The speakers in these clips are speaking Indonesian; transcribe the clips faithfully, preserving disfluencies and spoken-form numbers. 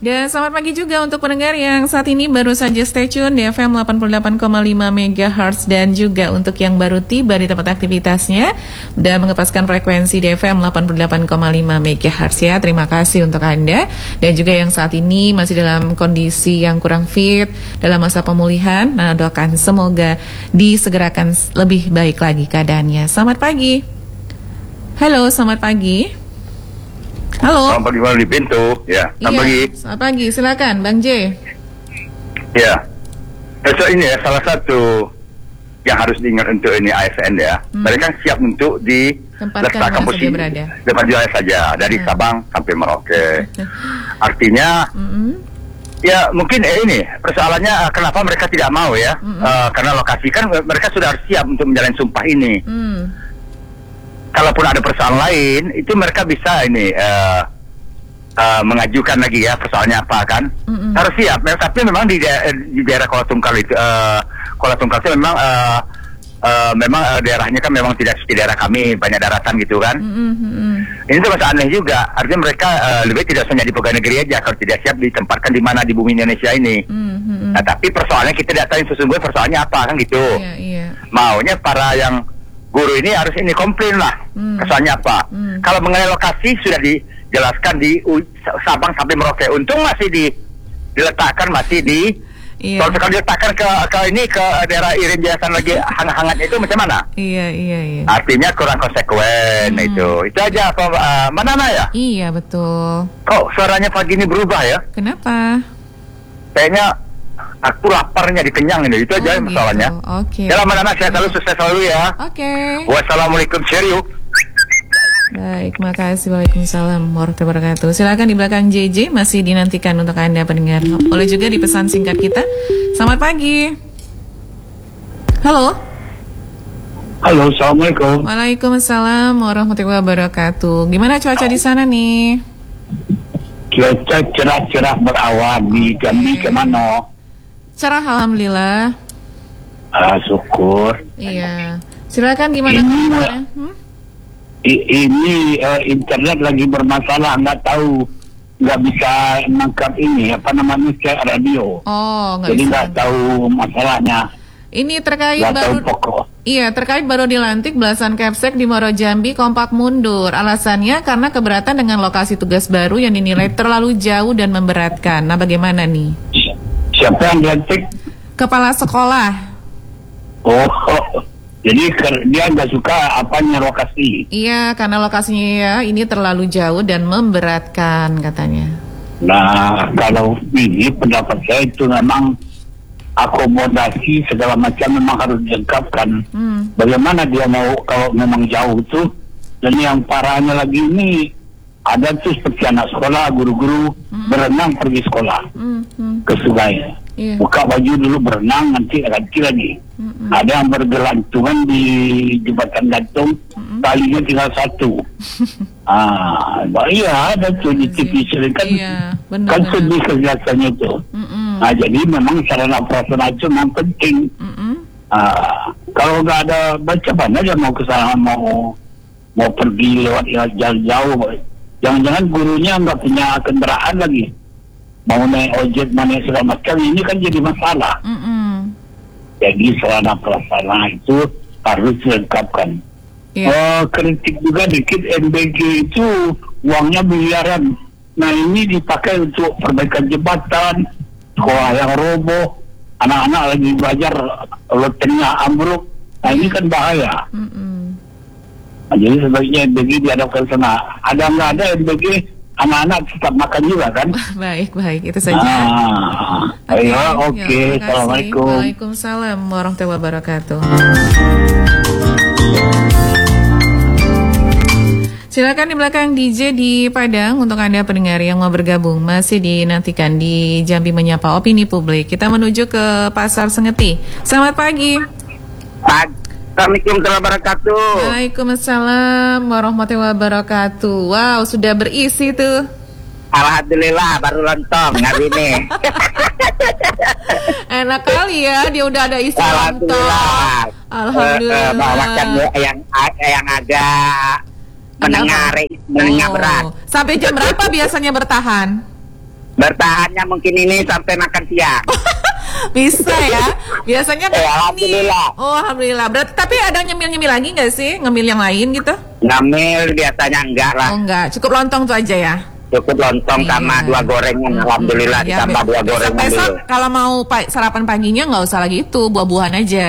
Dan selamat pagi juga untuk pendengar yang saat ini baru saja stay tune di F M delapan puluh delapan koma lima megahertz dan juga untuk yang baru tiba di tempat aktivitasnya dan mengepaskan frekuensi di F M delapan puluh delapan koma lima megahertz ya. Terima kasih untuk Anda dan juga yang saat ini masih dalam kondisi yang kurang fit dalam masa pemulihan. Nah, doakan semoga disegerakan lebih baik lagi keadaannya. Selamat pagi. Halo, selamat pagi. Halo. Selamat pagi, malam di pintu. Ya, selamat iya, pagi. Selamat pagi, silakan Bang J. Ya, so ini ya salah satu yang harus diingat untuk ini A S N ya. Hmm. Mereka siap untuk diletakkan posisi tempat jual saja dari hmm. Sabang sampai Merauke. Artinya, hmm. ya mungkin eh, ini persoalannya kenapa mereka tidak mau ya? Hmm. Uh, karena lokasi kan mereka sudah harus siap untuk menjalani sumpah ini. Hmm. Kalaupun ada persoalan lain, itu mereka bisa ini uh, uh, mengajukan lagi ya persoalannya apa kan? Mm-hmm. Harus siap. Tapi memang di, da- di daerah Kuala Tungkal itu, uh, Kuala Tungkal itu memang uh, uh, memang uh, daerahnya kan memang tidak seperti daerah kami, banyak daratan gitu kan? Mm-hmm. Ini tuh masih aneh juga. Artinya mereka uh, lebih tidak hanya di pegawai negeri aja kalau tidak siap ditempatkan di mana di bumi Indonesia ini. Mm-hmm. Nah, tapi persoalannya kita tidak tahu sesungguhnya persoalannya apa kan gitu. Yeah, yeah. Maunya para yang guru ini harus ini komplain lah, hmm. kesannya apa? Hmm. Kalau mengenai lokasi sudah dijelaskan di Sabang sampai Merauke. Untung masih di, diletakkan masih di. Iya. Kalau sekali diletakkan ke ke ini ke daerah Irin Jayasan lagi hangat-hangatnya itu macam mana? Iya iya iya. Artinya kurang konsekuen hmm. itu. Itu aja apa uh, mana ya? Iya betul. Kok suaranya pagi ini berubah ya? Kenapa? Kayaknya aku laparnya dikenyang ini, itu aja oh, masalahnya. Oke. Okay. Dalam anak saya selalu sukses selalu ya. Oke. Okay. Wassalamualaikum, cheerio. Baik, makasih. Waalaikumsalam warahmatullahi wabarakatuh. Silakan di belakang J J masih dinantikan untuk Anda pendengar. Boleh juga di pesan singkat kita. Selamat pagi. Halo. Halo, assalamualaikum. Waalaikumsalam warahmatullahi wabarakatuh. Gimana cuaca di sana nih? Cuaca cerah-cerah berawan di Jambi okay. Kemana? Cerah alhamdulillah. Ah, syukur. Iya. Silakan gimana ini, kabarnya? Hmm? Ini uh, internet lagi bermasalah, nggak tahu, nggak bisa nangkap ini apa namanya kayak radio. Oh, nggak bisa. Jadi nggak tahu masalahnya. Ini terkait nggak baru. Tahu pokok. Iya, terkait baru dilantik belasan Kepsek di Muaro Jambi kompak mundur. Alasannya karena keberatan dengan lokasi tugas baru yang dinilai terlalu jauh dan memberatkan. Nah, bagaimana nih? Siapa yang dilantik? Kepala sekolah. Oh, jadi dia nggak suka apanya lokasi. Iya, karena lokasinya ya ini terlalu jauh dan memberatkan katanya. Nah, kalau ini pendapat saya itu memang akomodasi segala macam memang harus dilengkapkan. Hmm. Bagaimana dia mau kalau memang jauh itu? Dan yang parahnya lagi ini ada tuh seperti anak sekolah, guru-guru hmm. berenang pergi sekolah hmm. Hmm. ke sungai, yeah. buka baju dulu berenang, nanti ganti lagi. Hmm. Ada yang bergelantungan di jembatan gantung, hmm. talinya tinggal satu. ah, iya ada tuh di T V sering kan, iya, bener, kan sedih kelihatannya itu. Hmm. Nah jadi memang sarana prasarana itu memang penting. Hmm. Ah, kalau nggak ada baca mana dia mau ke sana mau mau pergi lewat jalan jauh. Jangan-jangan gurunya nggak punya kendaraan lagi, mau naik ojek mana segala macam, ini kan jadi masalah. Mm-mm. Jadi sarana prasarana itu harus dilengkapkan. Yeah. Uh, kritik juga dikit M B G itu uangnya miliaran. Nah ini dipakai untuk perbaikan jembatan, sekolah yang roboh, anak-anak lagi belajar loterinya ambruk. Nah ini kan bahaya. Mm-mm. Jadi sebaiknya M B G diadapkan sana. Ada nggak ada M B G, anak-anak tetap makan juga kan? Baik, baik. Itu saja. Ah, okay. Ayo, oke. Okay. Ya, Assalamualaikum. Waalaikumsalam warahmatullahi wabarakatuh. Silakan di belakang D J di Padang untuk Anda pendengar yang mau bergabung. Masih dinantikan di Jambi Menyapa Opini Publik. Kita menuju ke Pasar Sengeti. Selamat pagi. Pagi. Assalamualaikum warahmatullahi wabarakatuh. Waalaikumsalam warahmatullahi wabarakatuh. Wow, sudah berisi tuh. Alhamdulillah baru lontong hari ini. Enak kali ya, dia udah ada isi Alhamdulillah. lontong. Alhamdulillah. Uh, uh, bawakan yang yang agak menengah menengah berat. Sampai jam berapa biasanya bertahan? Bertahannya mungkin ini sampai makan siang. Bisa ya. Biasanya kan Eh, ini. alhamdulillah. Oh, alhamdulillah. Berarti tapi ada nyemil-nyemil lagi nggak sih? Ngemil yang lain gitu? Ngamil biasanya enggak lah. Oh, enggak. Cukup lontong tuh aja ya. Cukup lontong Iya. sama dua gorengan. Alhamdulillah Ya, ditambah be- dua gorengan besok-besok dulu. kalau mau pa- sarapan paginya nggak usah lagi itu, buah-buahan aja.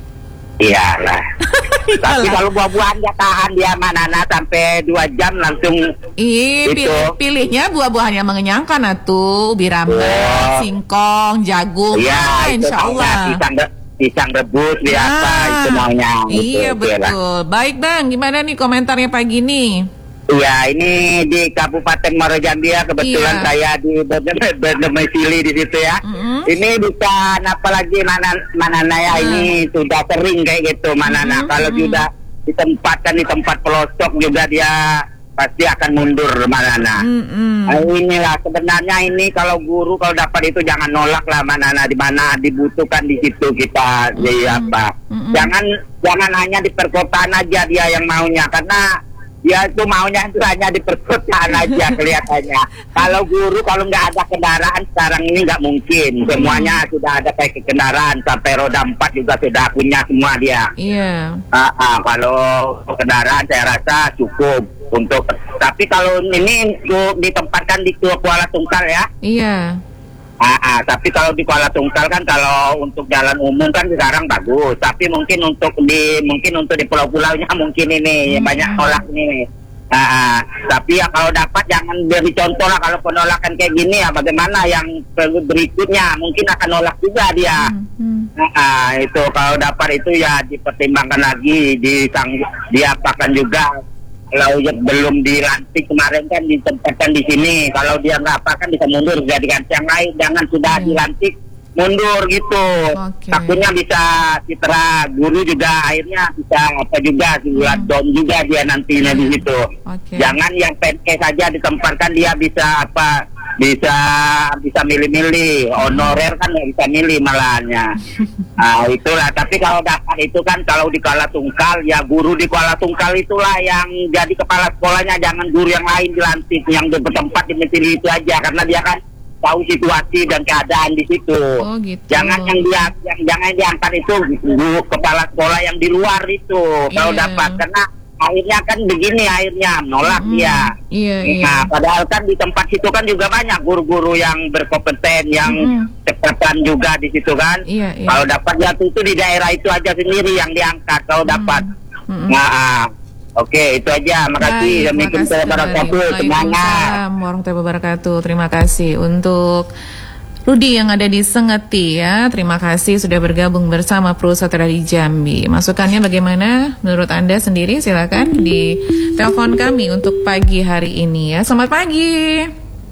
Iya lah. Tapi Iyalah. kalau buah-buahan dia tahan dia manana sampai dua jam langsung Ih, Itu. pilih, pilihnya buah-buahan yang mengenyangkan atuh, birambat, Oh. singkong, jagung, Iya, ah, itu insya maunya Allah. pisang, re- pisang rebus biasa Nah, itu maunya. iya Itu, oke lah. betul. Baik Bang, gimana nih komentarnya pagi ini? Iya, ini di Kabupaten Muaro Jambi ya, kebetulan Iya. saya di ber- berdomisili di situ ya. Mm-mm. Ini bisa apalagi mana mana ya Hmm. ini sudah sering kayak gitu mana Mm-mm, kalau mm-mm. sudah ditempatkan di tempat pelosok juga dia pasti akan mundur mana Mm-mm. Nah, inilah sebenarnya ini kalau guru kalau dapat itu jangan nolak lah mana di mana dibutuhkan di situ kita jadi apa. Mm-mm. Jangan jangan hanya di perkotaan aja dia yang maunya karena dia itu maunya itu hanya di perkotaan aja kelihatannya. Kalau guru kalau nggak ada kendaraan sekarang ini nggak mungkin. Semuanya sudah ada kayak kendaraan sampai roda empat juga sudah punya semua dia. Iya. Ah, ah, kalau kendaraan saya rasa cukup untuk. Tapi kalau ini untuk ditempatkan di Kuala Tungkal ya. Iya. Ah, ah, tapi kalau di Kuala Tungkal kan kalau untuk jalan umum kan sekarang bagus. Tapi mungkin untuk di mungkin untuk di pulau-pulaunya mungkin ini Hmm. banyak nolak ini. Ah, ah. Tapi ya kalau dapat jangan beri contoh lah kalau penolakan kayak gini ya bagaimana yang berikutnya mungkin akan nolak juga dia. Hmm. Nah, ah, itu kalau dapat itu ya dipertimbangkan lagi, disang, diapakan juga. Kalau ya belum dilantik kemarin kan ditempatkan di sini. Kalau dia nggak apa kan bisa mundur jadi ganti yang lain. Jangan sudah Hmm. dilantik mundur gitu. Oke. Takutnya bisa citra guru juga akhirnya bisa apa juga buat Hmm. down juga dia nantinya di situ. Oke. Jangan yang P N K saja ditempatkan dia bisa apa bisa bisa milih-milih honorer kan nggak bisa milih malahnya. Nah itulah tapi kalau dapat itu kan kalau di Kuala Tungkal ya guru di Kuala Tungkal itulah yang jadi kepala sekolahnya jangan guru yang lain dilantik yang bertempat di mesin itu aja karena dia kan tahu situasi dan keadaan di situ. Oh, gitu. Jangan yang dia yang jangan diangkat itu guru kepala sekolah yang di luar itu kalau Iya. dapat karena akhirnya kan begini akhirnya menolak Mm-mm. dia. Iya, iya. Nah, padahal kan di tempat situ kan juga banyak guru-guru yang berkompeten, yang Mm-mm. cepatan juga di situ kan. Iya, iya. Kalau dapat ya itu di daerah itu aja sendiri yang diangkat kalau dapat. Mm-mm. Nah, ah, oke itu aja. Makasih. Assalamualaikum warahmatullahi wabarakatuh. Semangat. Waalaikumsalam warahmatullahi wabarakatuh. Terima kasih untuk Rudi yang ada di Sengeti ya. Terima kasih sudah bergabung bersama Pro Satria di Jambi. Masukannya bagaimana menurut Anda sendiri? Silakan di telepon kami untuk pagi hari ini ya. Selamat pagi.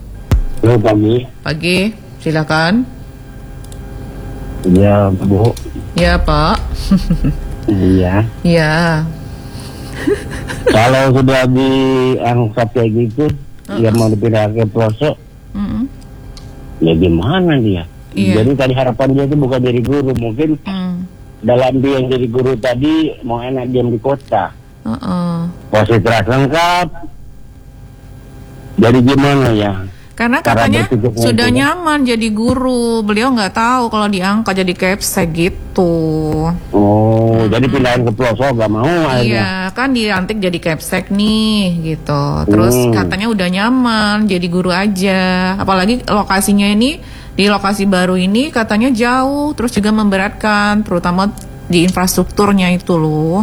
Halo pagi. Pagi, silakan. Ya Bu. Ya Pak. Iya. Ya. Kalau sudah diangkat kayak gitu, dia mau dipindah ke pelosok, Mm-mm. ya gimana dia? Iya. Jadi tadi harapan dia itu bukan jadi guru, mungkin Mm. dalam dia yang jadi guru tadi mau enak diam di kota, Uh-uh. posisi lengkap. Jadi gimana ya? Karena Cara katanya berpikirnya sudah itu. nyaman jadi guru. Beliau nggak tahu kalau diangkat jadi kepsek gitu. Oh, jadi pindahin ke pelosok gak mau akhirnya. Iya, kan dilantik jadi kepsek nih gitu. Terus Hmm. katanya udah nyaman jadi guru aja. Apalagi lokasinya ini di lokasi baru ini katanya jauh, terus juga memberatkan, terutama di infrastrukturnya itu loh.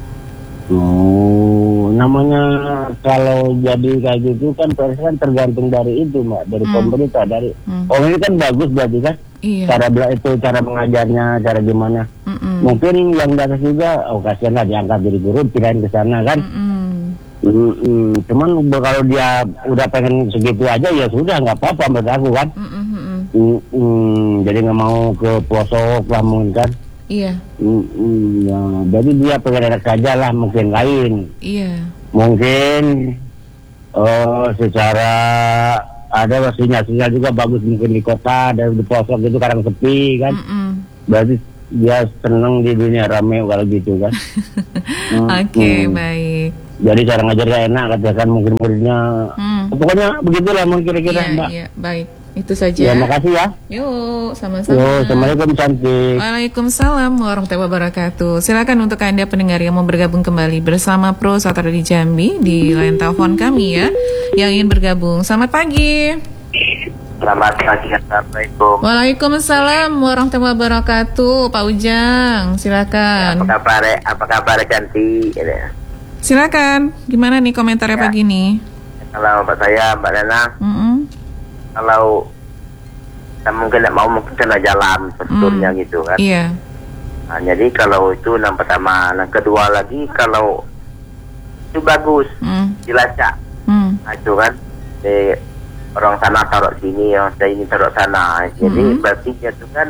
Oh, namanya kalau jadi kayak gitu kan pers kan tergantung dari itu Mbak, dari Hmm. pemerintah, dari. Hmm. Oh ini kan bagus berarti kan? Iya. Cara bela itu, cara mengajarnya, cara gimana? Mm-mm. Mungkin yang di atas juga, oh kasihan lah diangkat jadi guru, pindahin ke sana kan? Mm-mm. Mm-mm. Cuman kalau dia udah pengen segitu aja ya sudah nggak apa-apa menurut aku kan. Mm-mm. Mm-mm. Jadi nggak mau ke pelosok lah mungkin kan. Iya, Mm-mm. Ya, jadi dia pengen enak saja lah mungkin lain. iya. Mungkin eh secara ada sinyal-sinyal juga bagus mungkin di kota dan di pelosok itu kadang sepi kan. Mm-mm. Berarti dia seneng di dunia rame kalau gitu kan. Oke, Mm-mm. baik. Jadi cara ngajarnya enak katakan mungkin muridnya. Hmm. Pokoknya begitulah mungkin kira-kira Iya, Mbak. iya, baik. Itu saja. Ya, makasih ya. Yuk, sama-sama. Yo, Assalamualaikum cantik. Waalaikumsalam warahmatullahi wabarakatuh. Silakan untuk Anda pendengar yang mau bergabung kembali bersama Pro Satori Jambi di line telepon kami ya, yang ingin bergabung. Selamat pagi. Selamat pagi, Assalamualaikum. Waalaikumsalam warahmatullahi wabarakatuh. Pak Ujang, silakan. Apa kabar? Apa kabar cantik? Silakan. Gimana nih komentarnya Ya. pagi ini? Kalau Mbak saya, Mbak Nana, Mm-mm. kalau kita mungkin tidak mau mungkin kena jalan posturnya Mm. gitu kan. Iya. Nah, jadi kalau itu yang pertama, yang kedua lagi kalau itu bagus Mm. dilacak, Mm. nah, itu kan di orang sana taruh sini, orang sini taruh sana. Jadi Mm. berarti itu kan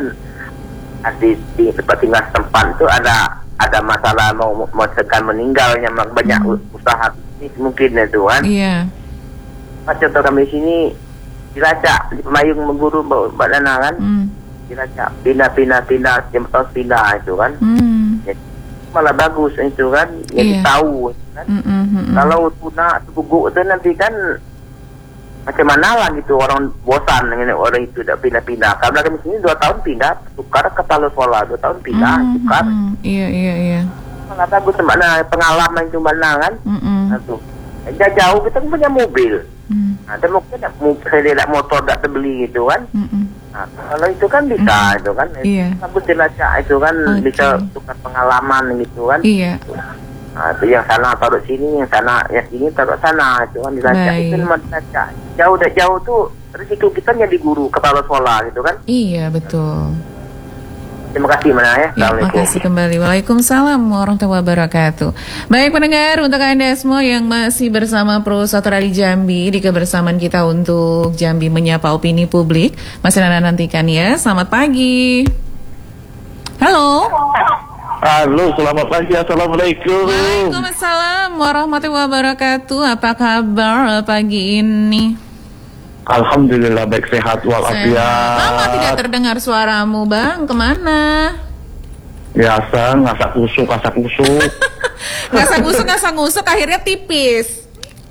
di, di tempat tinggal tempat itu ada ada masalah mau mau tekan meninggalnya banyak Mm. usaha bisnis mungkin itu kan. Iya. Nah, contoh kami sini dilacak di Pemayung mengguru Mbak Nana kan, Mm. dilacak pindah-pindah pindah jam tahun pindah itu kan. Mm. Jadi, malah bagus itu kan, jadi Iya. tahu kan. Mm-mm, mm-mm. Kalau tuna guguk itu nanti kan macam mana lah gitu, orang bosan dengan orang itu tidak pindah-pindah. Karena kami sini dua tahun pindah, tukar ke Palosola dua tahun pindah, Mm, tukar. mm, iya iya iya. Malah bagus mana pengalaman itu mana kan. Mm-mm. Nah, tuh. Jauh kita punya mobil. Mm, Nah, dan mungkin nak mo- saya tidak motor tak terbeli gitu kan. mm-mm. Nah, kalau itu kan bisa itu kan. Iya. Bagus dilacak itu kan, Oke. bisa tukar pengalaman gitu kan. Iya. Nah, itu yang sana taruh sini, yang sana yang sini taruh sana itu kan dilacak. Baik. Itu memang dilacak. Jauh dah jauh tuh risiko kita jadi guru kepala sekolah gitu kan. Iya betul. Terima kasih mana ya. Ya, Assalamualaikum. makasih kembali. Waalaikumsalam warahmatullahi wabarakatuh. Baik pendengar, untuk Anda semua yang masih bersama Pro Satori Jambi di kebersamaan kita untuk Jambi Menyapa Opini Publik, masih Anda nantikan ya. Selamat pagi. Halo. Halo, selamat pagi. Assalamualaikum. Waalaikumsalam warahmatullahi wabarakatuh. Apa kabar pagi ini? Alhamdulillah baik, sehat walafiat. Lama tidak terdengar suaramu, Bang. Kemana? Biasa ngasak kusuk, ngasak kusuk. Ngasak ngusuk, ngasak ngusuk, akhirnya tipis.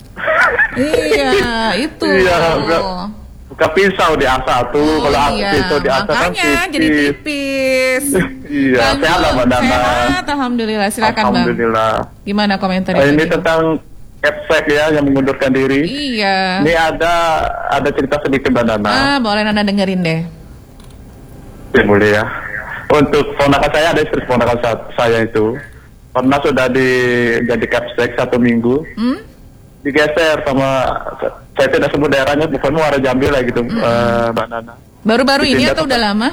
Iya, itu. Iya, enggak. Buka pisau di asa tuh. Oh, Kalau aku iya. pisau di asa kan Makanya jadi tipis. tipis. Iya, Bang, sehat lah Mbak Nana. Sehat, alhamdulillah. Silakan Bang. Alhamdulillah. Gimana komentar Eh, ini tentang Capsek ya yang mengundurkan diri. Iya. Ini ada ada cerita sedikit Mbak Nana. Ah, boleh Nana dengerin deh. Ya, boleh ya. Untuk ponakan saya, ada istri ponakan sa- saya itu pernah sudah di jadi Capsek satu minggu. Hmm? Digeser sama, saya tidak sebut daerahnya, bukan Muara Jambi lah gitu, Hmm. eh, Mbak Nana. Baru-baru ini Dipindah atau ke- udah lama?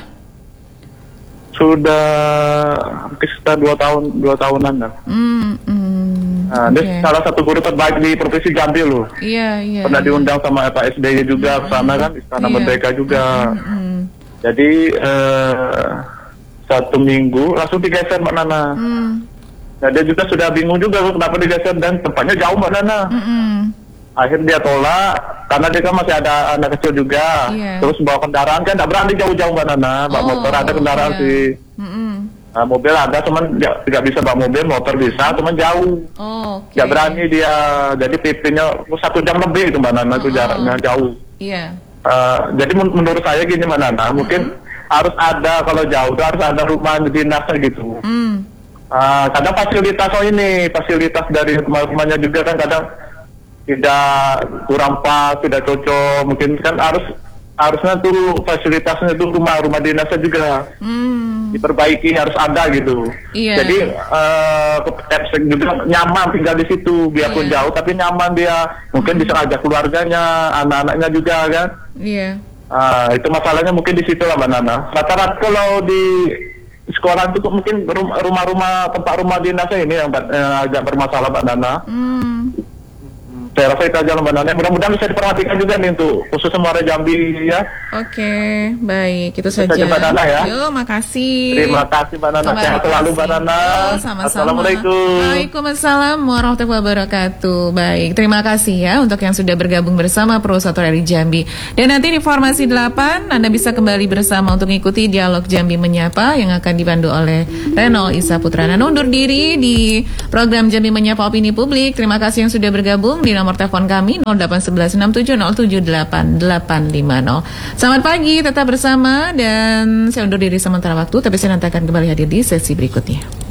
Sudah mungkin sekitar dua tahun dua tahunan lah. Hmm, hmm, Nah, oke. dia salah satu guru terbaik di provinsi Jambi loh. Iya, iya. Pernah iya. diundang sama Pak S B Y juga ke sana kan, Istana Iya. Merdeka juga. Hmm, Jadi eh, satu minggu langsung digeser Mbak Nana. hmm, Nah, dia juga sudah bingung juga loh kenapa digeser dan tempatnya jauh Mbak Nana. hmm, hmm. Akhirnya dia tolak karena dia kan masih ada anak kecil juga. Iya. Terus bawa kendaraan kan tidak berani jauh-jauh Mbak Nana. Bawa Oh, motor ada kendaraan iya. sih. Hmm, hmm. Nah, mobil ada cuman dia tidak bisa bawa mobil, motor bisa cuman jauh. Oh, oke. Tidak berani dia. Jadi pipinya satu jam lebih itu Mbak Nana itu Oh. jaraknya jauh. Iya. Eh, jadi men- menurut saya gini Mbak Nana, mungkin harus ada kalau jauh itu harus ada rumah dinasnya gitu. Hmm. Ah, kadang fasilitas oh ini fasilitas dari rumah-rumahnya juga kan kadang tidak kurang pas, tidak cocok. Mungkin kan harus harusnya tuh fasilitasnya tuh rumah rumah dinasnya juga Hmm. diperbaiki, harus ada gitu. Iya. Jadi eh Capsek juga nyaman tinggal di situ, biarpun Iya. jauh tapi nyaman dia. Mungkin bisa ajak keluarganya, anak-anaknya juga kan. Iya. Ah, itu masalahnya mungkin di situ lah Mbak Nana. Rata-rata kalau di sekolah itu mungkin rum- rumah-rumah tempat rumah dinasnya ini yang eh, agak bermasalah Mbak Nana. Hmm. Saya rasa itu aja lah Mbak Nana. Mudah-mudahan bisa diperhatikan juga nih untuk khususnya Muara Jambi ya. Oke, baik, itu saja, saja. Mbak Nana, ya. Yuk, makasih. Terima kasih Mbak Nana. Terima Sehat selalu kasih. Mbak Nana. Oh, sama-sama. Assalamualaikum. Waalaikumsalam warahmatullahi wabarakatuh. Baik, terima kasih ya untuk yang sudah bergabung bersama Pro Satori Jambi. Dan nanti di Formasi delapan Anda bisa kembali bersama untuk mengikuti dialog Jambi Menyapa yang akan dipandu oleh Renol Isa Putrana. Undur diri di program Jambi Menyapa Opini Publik. Terima kasih yang sudah bergabung di nomor nomor telepon kami nol delapan satu satu enam tujuh nol tujuh delapan delapan lima nol. Selamat pagi, tetap bersama dan saya undur diri sementara waktu, tapi saya nanti akan kembali hadir di sesi berikutnya.